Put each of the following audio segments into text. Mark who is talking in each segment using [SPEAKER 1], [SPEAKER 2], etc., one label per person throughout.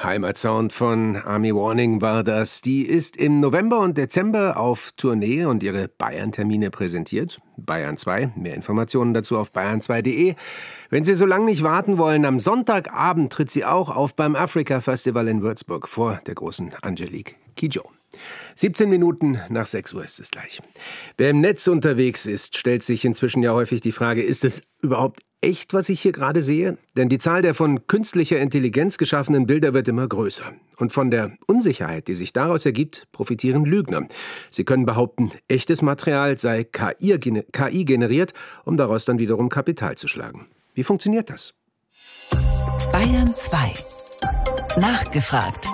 [SPEAKER 1] Heimatsound von Army Warning war das. Die ist im November und Dezember auf Tournee und ihre Bayern-Termine präsentiert. Bayern 2, mehr Informationen dazu auf bayern2.de. Wenn Sie so lange nicht warten wollen, am Sonntagabend tritt sie auch auf beim Africa Festival in Würzburg vor der großen Angelique Kidjo. 17 Minuten nach 6 Uhr ist es gleich. Wer im Netz unterwegs ist, stellt sich inzwischen ja häufig die Frage, ist es überhaupt echt, was ich hier gerade sehe? Denn die Zahl der von künstlicher Intelligenz geschaffenen Bilder wird immer größer. Und von der Unsicherheit, die sich daraus ergibt, profitieren Lügner. Sie können behaupten, echtes Material sei KI generiert, um daraus dann wiederum Kapital zu schlagen. Wie funktioniert das?
[SPEAKER 2] Bayern 2. Nachgefragt.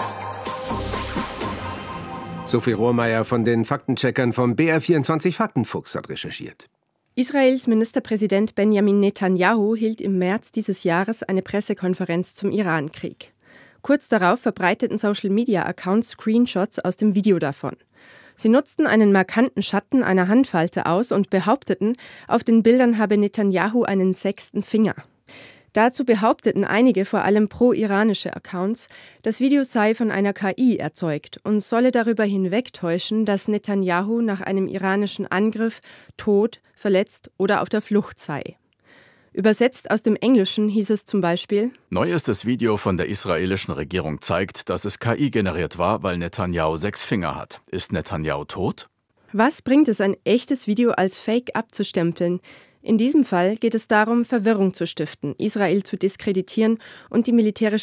[SPEAKER 1] Sophie Rohrmeier von den Faktencheckern vom BR24 Faktenfuchs hat recherchiert.
[SPEAKER 3] Israels Ministerpräsident Benjamin Netanyahu hielt im März dieses Jahres eine Pressekonferenz zum Iran-Krieg. Kurz darauf verbreiteten Social-Media-Accounts Screenshots aus dem Video davon. Sie nutzten einen markanten Schatten einer Handfalte aus und behaupteten, auf den Bildern habe Netanyahu einen 6. Finger. Dazu behaupteten einige, vor allem pro-iranische Accounts, das Video sei von einer KI erzeugt und solle darüber hinwegtäuschen, dass Netanyahu nach einem iranischen Angriff tot, verletzt oder auf der Flucht sei. Übersetzt aus dem Englischen hieß es zum Beispiel:
[SPEAKER 4] Neuestes Video von der israelischen Regierung zeigt, dass es KI generiert war, weil Netanyahu 6 Finger hat. Ist Netanyahu tot?
[SPEAKER 3] Was bringt es, ein echtes Video als Fake abzustempeln? In diesem Fall geht es darum, Verwirrung zu stiften, Israel zu diskreditieren und die militärische